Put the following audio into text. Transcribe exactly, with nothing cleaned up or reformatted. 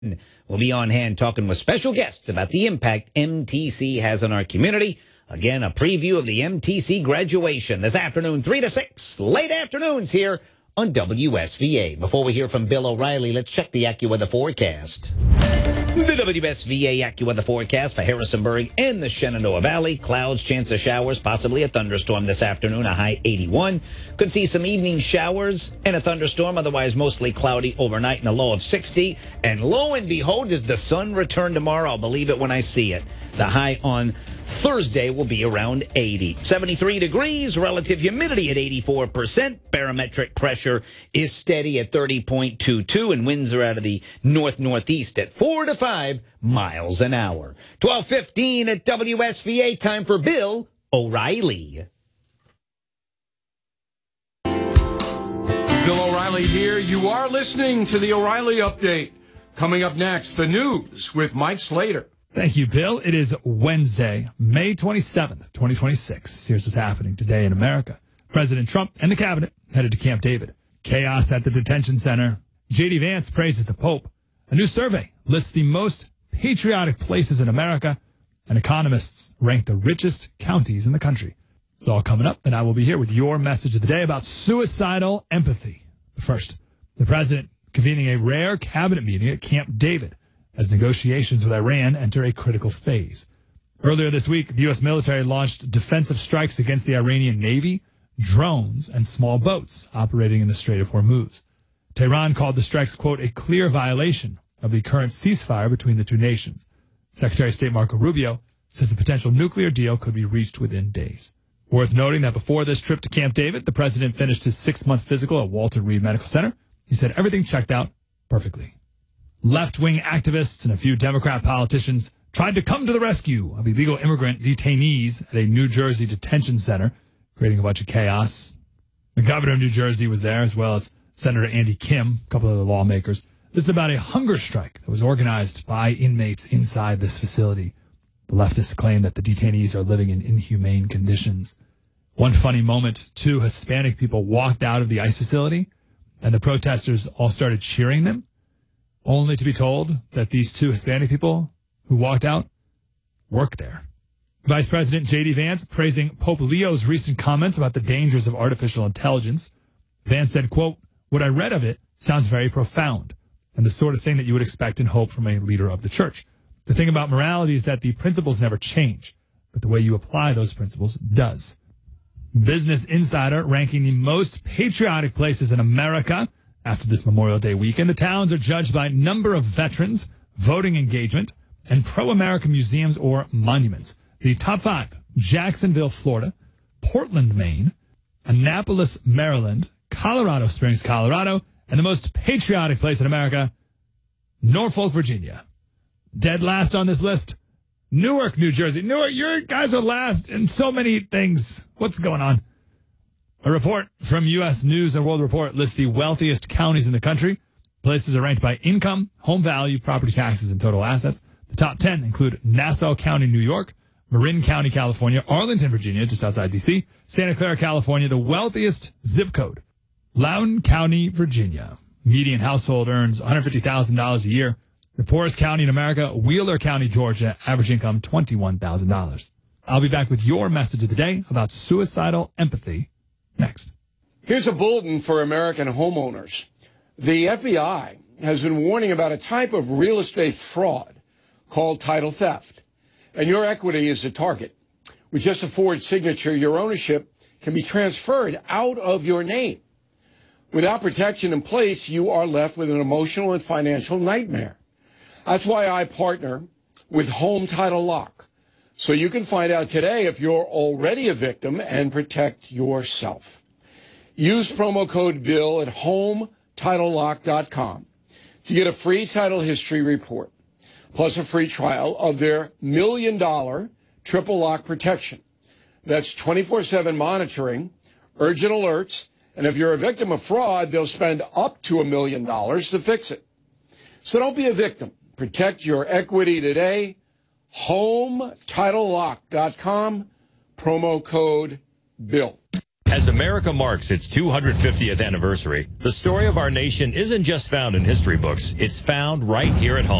We'll be on hand talking with special guests about the impact M T C has on our community. Again, a preview of the M T C graduation this afternoon, three to six, late afternoons here on W S V A. Before we hear from Bill O'Reilly, let's check the AccuWeather forecast. The W S V A AccuWeather forecast for Harrisonburg and the Shenandoah Valley. Clouds, chance of showers, possibly a thunderstorm this afternoon, a high eighty-one. Could see some evening showers and a thunderstorm, otherwise mostly cloudy overnight and a low of sixty. And lo and behold, does the sun return tomorrow? I'll believe it when I see it. The high on Thursday will be around eighty. seventy-three degrees, relative humidity at eighty-four percent. Barometric pressure is steady at thirty point two two, and winds are out of the north-northeast at four to five miles an hour. twelve fifteen at W S V A, time for Bill O'Reilly. Bill O'Reilly here. You are listening to the O'Reilly Update. Coming up next, the news with Mike Slater. Thank you, Bill. It is Wednesday, May twenty-seventh, twenty twenty-six. Here's what's happening today in America. President Trump and the cabinet headed to Camp David. Chaos at the detention center. J D Vance praises the Pope. A new survey lists the most patriotic places in America, and economists rank the richest counties in the country. It's all coming up, and I will be here with your message of the day about suicidal empathy. But first, the president convening a rare cabinet meeting at Camp David as negotiations with Iran enter a critical phase. Earlier this week, the U S military launched defensive strikes against the Iranian Navy, drones, and small boats operating in the Strait of Hormuz. Tehran called the strikes, quote, a clear violation of the current ceasefire between the two nations. Secretary of State Marco Rubio says the potential nuclear deal could be reached within days. Worth noting that before this trip to Camp David, the president finished his six-month physical at Walter Reed Medical Center. He said everything checked out perfectly. Left-wing activists and a few Democrat politicians tried to come to the rescue of illegal immigrant detainees at a New Jersey detention center, creating a bunch of chaos. The governor of New Jersey was there, as well as Senator Andy Kim, a couple of the lawmakers. This is about a hunger strike that was organized by inmates inside this facility. The leftists claim that the detainees are living in inhumane conditions. One funny moment, two Hispanic people walked out of the ICE facility, and the protesters all started cheering them, only to be told that these two Hispanic people who walked out work there. Vice President J D Vance praising Pope Leo's recent comments about the dangers of artificial intelligence. Vance said, quote, what I read of it sounds very profound and the sort of thing that you would expect and hope from a leader of the church. The thing about morality is that the principles never change, but the way you apply those principles does. Business Insider ranking the most patriotic places in America. After this Memorial Day weekend, the towns are judged by number of veterans, voting engagement, and pro-American museums or monuments. The top five: Jacksonville, Florida; Portland, Maine; Annapolis, Maryland; Colorado Springs, Colorado; and the most patriotic place in America, Norfolk, Virginia. Dead last on this list, Newark, New Jersey. Newark, your guys are last in so many things. What's going on? A report from U S News and World Report lists the wealthiest counties in the country. Places are ranked by income, home value, property taxes, and total assets. The top ten include Nassau County, New York; Marin County, California; Arlington, Virginia, just outside D C; Santa Clara, California; the wealthiest zip code, Loudoun County, Virginia. Median household earns one hundred fifty thousand dollars a year. The poorest county in America, Wheeler County, Georgia, average income twenty-one thousand dollars. I'll be back with your message of the day about suicidal empathy next. Here's a bulletin for American homeowners. The F B I has been warning about a type of real estate fraud called title theft, and your equity is the target. With just a forged signature, your ownership can be transferred out of your name. Without protection in place, you are left with an emotional and financial nightmare. That's why I partner with Home Title Lock, so you can find out today if you're already a victim and protect yourself. Use promo code BILL at home title lock dot com to get a free title history report, plus a free trial of their million dollar triple lock protection. That's twenty-four seven monitoring, urgent alerts, and if you're a victim of fraud, they'll spend up to a million dollars to fix it. So don't be a victim. Protect your equity today. home title lock dot com, promo code BILL. As America marks its two hundred fiftieth anniversary, the story of our nation isn't just found in history books. It's found right here at home.